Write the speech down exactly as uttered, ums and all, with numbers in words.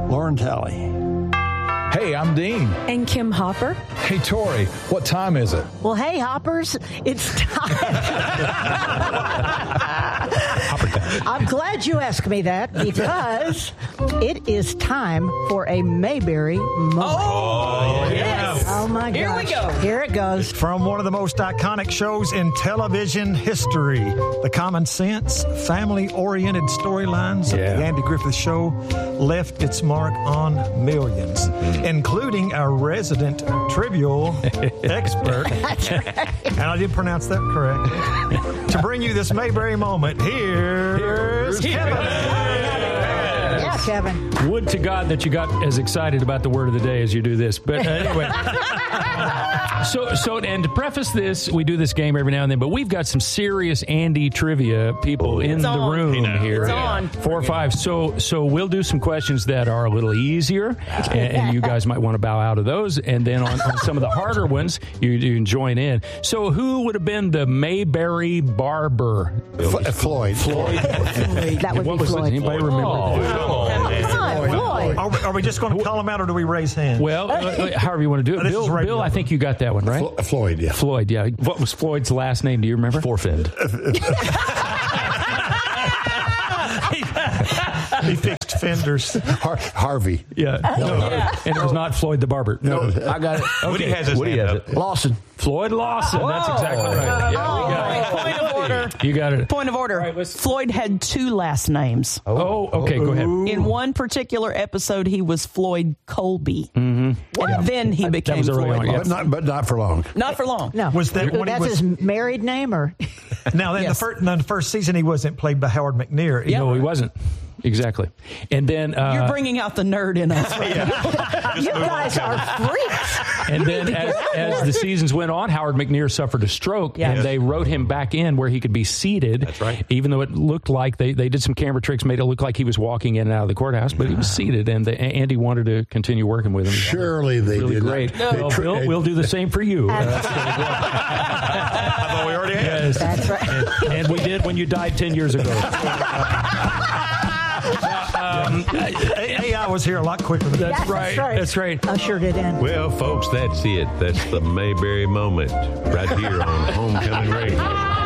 Lauren Talley. Hey, I'm Dean. And Kim Hopper. Hey, Tori, what time is it? Well, hey, Hoppers, it's time. I'm glad you asked me that because it is time for a Mayberry moment. Oh, yes. Oh, my gosh. Here we go. Here it goes. From one of the most iconic shows in television history, the common sense, family-oriented storylines Yeah. of the Andy Griffith Show left its mark on millions, including our resident trivial expert. That's right. And I did pronounce that correct. To bring you this Mayberry moment, here's Kevin. Yeah, Kevin. Would to God that you got as excited about the word of the day as you do this. But uh, anyway. So, so, and to preface this, we do this game every now and then, but we've got some serious Andy trivia people in It's the on. room here. It's on. Four or five. So, so we'll do some questions that are a little easier, and, and you guys might want to bow out of those. And then on, on some of the harder ones, you, you can join in. So, who would have been the Mayberry barber? F- Floyd. Floyd. That would What be was it? Floyd. Anybody remember? Oh, that? come on. Come on, Floyd. Are we, are we just going to call him out, or do we raise hands? Well, uh, however you want to do it. This is Bill, radio. Bill, I think you got that one, right? Flo- Floyd, yeah. Floyd, yeah. What was Floyd's last name? Do you remember? Forfend. He fixed fenders. Har- Harvey. Yeah. No, and it was not Floyd the barber. No, I got it. Woody has his Woody hand has up. it. Lawson. Floyd Lawson. That's exactly right. Yeah, we got it. Point of order. You got it. Point of order. Floyd had two last names. Oh, okay. Go ahead. In one particular episode, he was Floyd Colby. Mm-hmm. And then he became was early Floyd on, yeah. But not, but not for long. Not for long. No. Was that when he That's was- his married name, or? Now, in, Yes. the first, in the first season, he wasn't played by Howard McNear. Yeah. No, he wasn't. Exactly. And then, uh, You're bringing out the nerd in us. Right now. You guys are freaks. and then as, as the seasons went on, Howard McNear suffered a stroke, Yeah. and they wrote him back in where he could be seated. That's right. Even though it looked like they, they did some camera tricks, made it look like he was walking in and out of the courthhouse, but he was seated, and the, Andy wanted to continue working with him. Surely they Really did not. great. They Well, tr- Bill, we'll do the same for you. Uh, that's gonna go. I thought we already had. Yes. That's right. And, and we did when you died ten years ago. um, A I was here a lot quicker than that's Yes, right. that's right. That's right. Ushered it in. Well, folks, that's it. That's the Mayberry moment right here on Homecoming Radio.